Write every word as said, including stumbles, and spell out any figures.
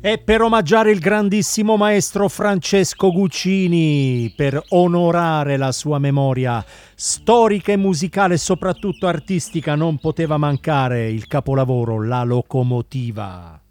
E per omaggiare il grandissimo maestro Francesco Guccini, per onorare la sua memoria storica e musicale e soprattutto artistica, non poteva mancare il capolavoro La Locomotiva.